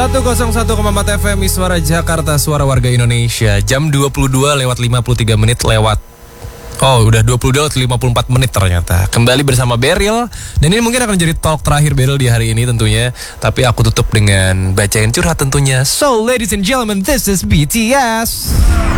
101,4 FM Suara Jakarta, suara warga Indonesia. Jam 22:53 lewat. Oh, udah 22:54 ternyata. Kembali bersama Beryl. Dan ini mungkin akan jadi talk terakhir Beryl di hari ini tentunya. Tapi aku tutup dengan bacain curhat tentunya. So, ladies and gentlemen, this is BTS.